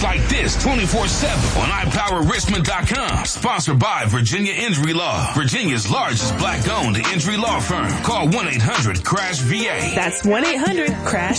like this 24/7 on iPowerRichmond.com. Sponsored by Virginia Injury Law, Virginia's largest black-owned injury law firm. Call 1-800-CRASH-VA. That's 1-800-CRASH